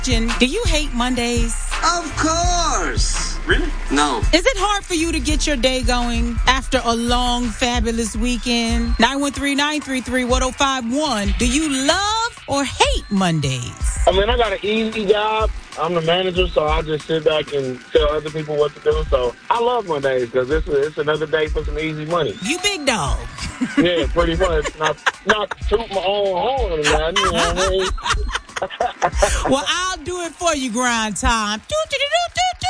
Do you hate Mondays? Of course. Really? No. Is it hard for you to get your day going after a long, fabulous weekend? 913-933-1051. Do you love or hate Mondays? I mean, I got an easy job. I'm the manager, so I just sit back and tell other people what to do. So I love Mondays because it's another day for some easy money. You big dog. Yeah, pretty much. Not toot my own horn, man. You know what I mean? Well, I'll do it for you, Grind Time.